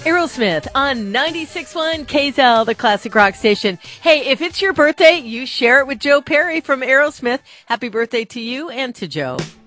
Aerosmith on 96.1 KZL, the classic rock station. Hey, if it's your birthday, you share it with Joe Perry from Aerosmith. Happy birthday to you and to Joe.